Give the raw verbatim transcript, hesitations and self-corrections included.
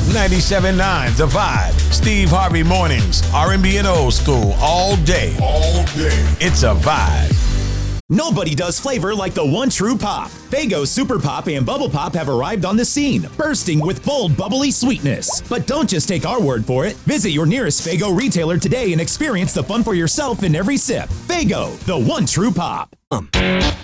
ninety-seven point nine The Vibe. Steve Harvey Mornings. R and B and old school all day. All day. It's a vibe. Nobody does flavor like the one true pop. Faygo Super Pop and Bubble Pop have arrived on the scene, bursting with bold, bubbly sweetness. But don't just take our word for it. Visit your nearest Faygo retailer today and experience the fun for yourself in every sip. Faygo, the one true pop. Um.